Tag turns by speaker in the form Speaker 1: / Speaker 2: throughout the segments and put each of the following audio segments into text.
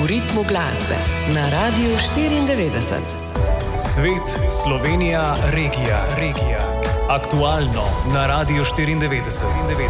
Speaker 1: ritmu glasbe na Radiu 94.
Speaker 2: Svet, Slovenija, regija. Aktualno na Radiu 94.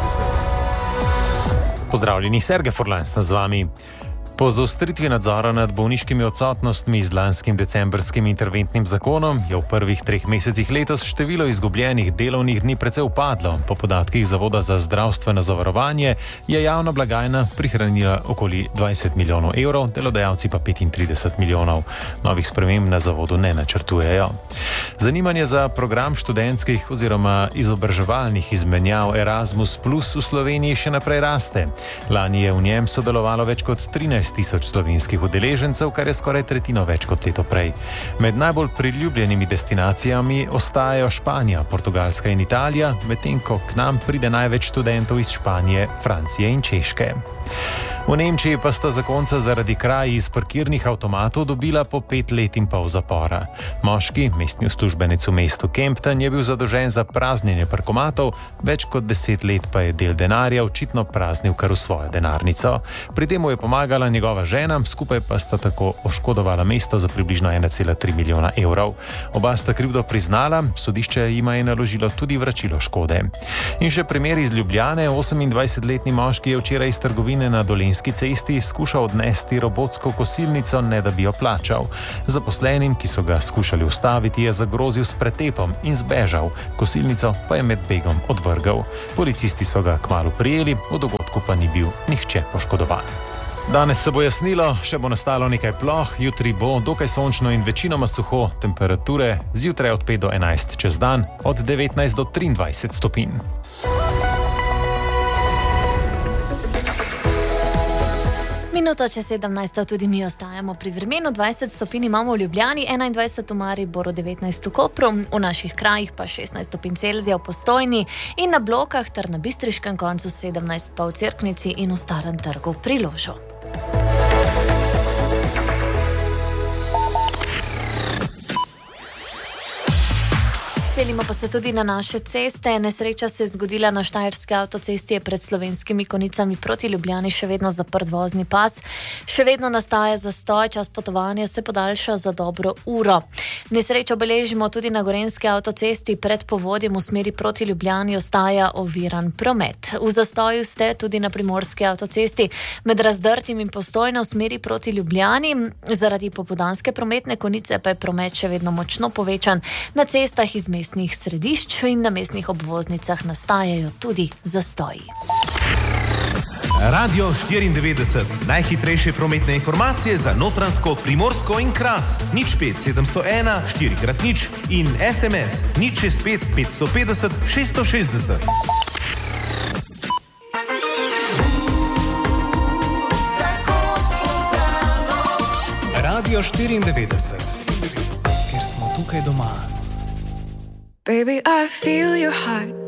Speaker 3: Pozdravljeni, Sergej Furlan sem z vami. Po zaostritvi nadzora nad bolniškimi odsotnostmi z lanskim decembrskim interventnim zakonom je v prvih 3 mesecih letos število izgubljenih delovnih dni precej upadlo. Po podatkih Zavoda za zdravstveno zavarovanje je javna blagajna prihranila okoli 20 milijonov evrov, delodajalci pa 35 milijonov. Novih sprememb na zavodu ne načrtujejo. Zanimanje za program študentskih oziroma izobraževalnih izmenjav Erasmus Plus v Sloveniji še naprej raste. Lani je v njem sodelovalo več kot 13 tisoč slovenskih udeležencev, kar je skoraj tretjino več kot leto prej. Med najbolj priljubljenimi destinacijami ostajajo Španija, Portugalska in Italija, medtem ko k nam pride največ študentov iz Španije, Francije in Češke. V Nemčiji pa sta zakonca zaradi kraj iz parkirnih avtomatov dobila po 5 let in pol zapora. Moški, mestni uslužbenec v mestu Kempten, je bil zadolžen za praznjenje parkomatov, več kot 10 let pa je del denarja očitno praznil kar v svojo denarnico. Pri tem mu je pomagala njegova žena, skupaj pa sta tako oškodovala mesto za približno 1,3 milijona evrov. Oba sta krivdo priznala, sodišče jima je naložilo tudi vračilo škode. In še primer iz Ljubljane, 28-letni moški je včeraj iz trgovine na Dolenjski cesti skušal odnesti robotsko kosilnico, ne da bi jo plačal. Zaposlenim, ki so ga skušali ustaviti, je zagrozil s pretepom in zbežal. Kosilnico pa je med begom odvrgel. Policisti so ga kmalu prijeli, v dogodku pa ni bil nihče poškodovan. Danes se bo jasnilo, še bo nastalo nekaj ploh, jutri bo dokaj sončno in večinoma suho, temperature zjutraj od 5 do 11, čez dan od 19 do 23 stopinj.
Speaker 4: Minuto čez 17, tudi mi ostajamo pri vremenu. 20 stopinj imamo v Ljubljani, 21 v Mariboru, 19 v Kopru, v naših krajih pa 16 stopinj Celzija v Postojni in na Blokah ter na Bistriškem koncu 17 pa v Cerknici in v Starem trgu pri Ložu. Selimo pa se tudi na naše ceste. Nesreča se je zgodila na Štajerski avtocesti, je pred Slovenskimi Konjicami proti Ljubljani še vedno zaprt vozni pas. Še vedno nastaja zastoj, čas potovanja se podaljša za dobro uro. Nesrečo beležimo tudi na Gorenjski avtocesti, pred Povodjem v smeri proti Ljubljani ostaja oviran promet. V zastoju ste tudi na Primorski avtocesti, med Razdrtim in Postojno v smeri proti Ljubljani. Zaradi popoldanske prometne konice pa je promet še vedno močno povečan. Na cestah iz mestnih središč in na mestnih obvoznicah nastajajo tudi zastoji.
Speaker 5: Radio 94. Najhitrejše prometne informacije za Notranjsko, Primorsko in Kras. 05 701 4x0 in SMS 065 550 660.
Speaker 2: Radio 94. Ker smo tukaj doma.
Speaker 6: Baby, I feel your heart